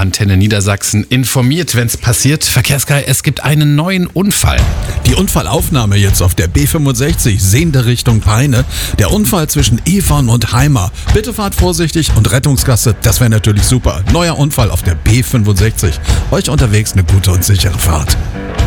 Antenne Niedersachsen informiert, wenn es passiert. Verkehrskai, es gibt einen neuen Unfall. Die Unfallaufnahme jetzt auf der B65, sehende Richtung Peine. Der Unfall zwischen Evern und Heimar. Bitte fahrt vorsichtig und Rettungsgasse, das wäre natürlich super. Neuer Unfall auf der B65. Euch unterwegs eine gute und sichere Fahrt.